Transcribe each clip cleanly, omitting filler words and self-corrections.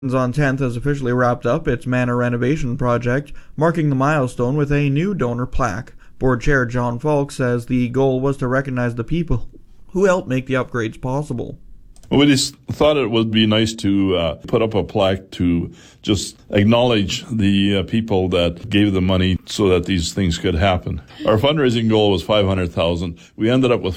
On 10th has officially wrapped up its manor renovation project, marking the milestone with a new donor plaque. Board Chair John Falk says the goal was to recognize the people who helped make the upgrades possible. We just thought it would be nice to put up a plaque to just acknowledge the people that gave the money so that these things could happen. Our fundraising goal was $500,000. We ended up with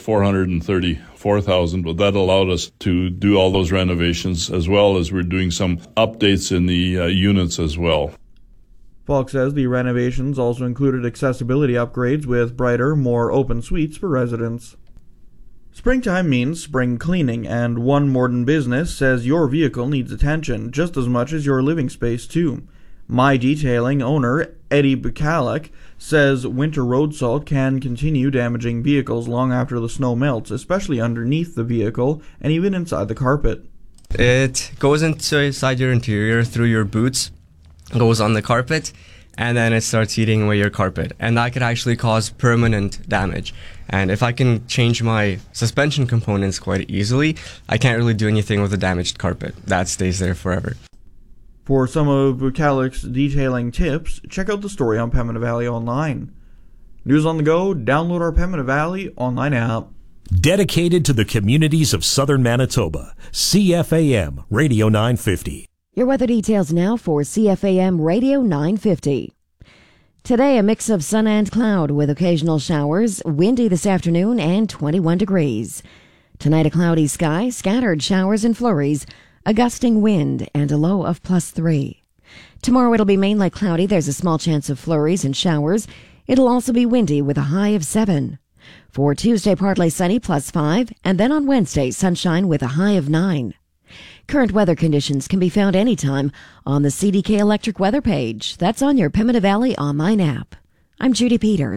$434,000, but that allowed us to do all those renovations, as well as we're doing some updates in the units as well. Falk says the renovations also included accessibility upgrades with brighter, more open suites for residents. Springtime means spring cleaning, and one Morden business says your vehicle needs attention just as much as your living space too. My Detailing owner Eddie Bukalik says winter road salt can continue damaging vehicles long after the snow melts, especially underneath the vehicle and even inside the carpet. It goes inside your interior through your boots, goes on the carpet, and then it starts eating away your carpet, and that could actually cause permanent damage. And if I can change my suspension components quite easily, I can't really do anything with a damaged carpet. That stays there forever. For some of Bukalik's detailing tips, check out the story on Pembina Valley Online. News on the go, download our Pembina Valley Online app. Dedicated to the communities of southern Manitoba, CFAM Radio 950. Your weather details now for CFAM Radio 950. Today, a mix of sun and cloud with occasional showers, windy this afternoon and 21 degrees. Tonight, a cloudy sky, scattered showers and flurries, a gusting wind, and a low of +3. Tomorrow, it'll be mainly cloudy. There's a small chance of flurries and showers. It'll also be windy with a high of 7. For Tuesday, partly sunny +5, and then on Wednesday, sunshine with a high of 9. Current weather conditions can be found anytime on the CDK Electric weather page. That's on your Pembina Valley Online app. I'm Judy Peters.